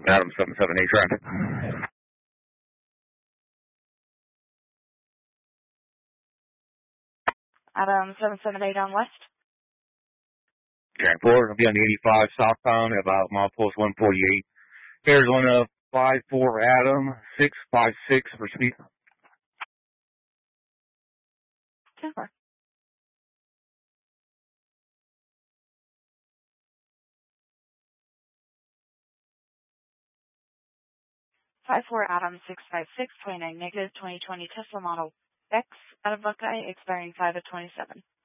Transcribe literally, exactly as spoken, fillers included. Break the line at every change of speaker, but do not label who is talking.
Adam seven seven eight traffic.
Adam seven seven eight on West.
Okay, four, I'll be on the eighty-five southbound at about mile post one forty-eight. Arizona five four Adam, six five six for speed.
ten four. five four Adam six five six, twenty-nine negative, twenty twenty Tesla Model X out of Buckeye, expiring five of twenty-seven.